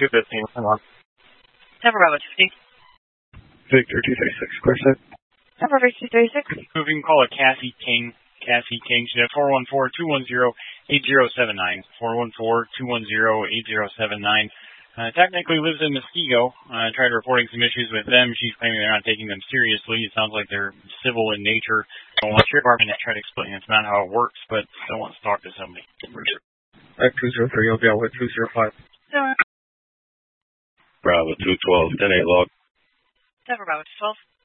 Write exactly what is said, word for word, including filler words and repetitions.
two fifteen. Hang on. Denver Bravo two fifty. Victor two thirty-six, clear set. Denver Victor two thirty-six. Moving call a Cassie King. Cassie King, she's at four one four, two one zero, eight zero seven nine. four one four, two one zero, eight zero seven nine. Uh, technically lives in Muskego. I uh, tried reporting some issues with them. She's claiming they're not taking them seriously. It sounds like they're civil in nature. I want your department to try to explain it's not how it works, but still wants to talk to somebody. At two zero three, you'll be out with two zero five. Denver Bravo two twelve, ten eight log. Denver Bravo two twelve.